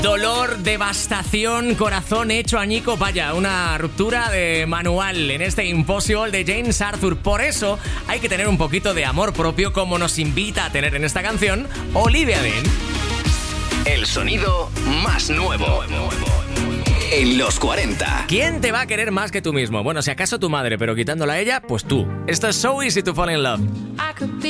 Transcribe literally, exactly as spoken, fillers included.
Dolor, devastación, corazón hecho añico, vaya, una ruptura de manual en este Impossible de James Arthur. Por eso hay que tener un poquito de amor propio, como nos invita a tener en esta canción Olivia Dean. El sonido más nuevo en los cuarenta. ¿Quién te va a querer más que tú mismo? Bueno, si acaso tu madre, pero quitándola a ella, pues tú. Esto es So Easy to Fall in Love.